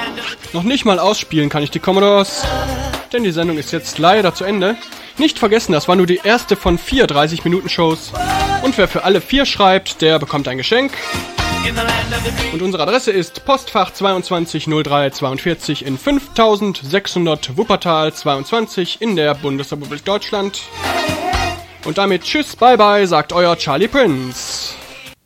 Noch nicht mal ausspielen kann ich die Commodores, denn die Sendung ist jetzt leider zu Ende. Nicht vergessen, das war nur die erste von 4 30-Minuten-Shows. Und wer für alle 4 schreibt, der bekommt ein Geschenk. Und unsere Adresse ist Postfach 220342 in 5600 Wuppertal 22 in der Bundesrepublik Deutschland. Und damit tschüss, bye bye, sagt euer Charlie Prince.